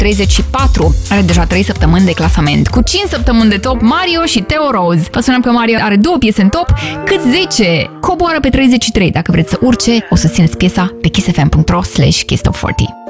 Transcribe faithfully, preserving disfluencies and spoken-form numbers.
treizeci și patru. Are deja trei săptămâni de clasament. Cu cinci săptămâni de top, Mario și Theo Rose. Vă spuneam că Mario are două piese în top, cât zece. Coboară pe treizeci și trei. Dacă vreți să urce, o susțineți piesa pe kissfm punct ro slash kiss top patruzeci.